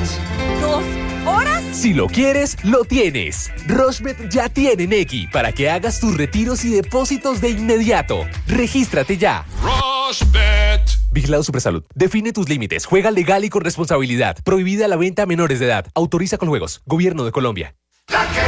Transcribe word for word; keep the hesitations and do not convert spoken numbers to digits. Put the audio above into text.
¿Dos horas? Si lo quieres, lo tienes. Rushbet ya tiene Nequi para que hagas tus retiros y depósitos de inmediato. Regístrate ya. Rushbet. Vigilado Supersalud. Define tus límites. Juega legal y con responsabilidad. Prohibida la venta a menores de edad. Autoriza con juegos. Gobierno de Colombia. La que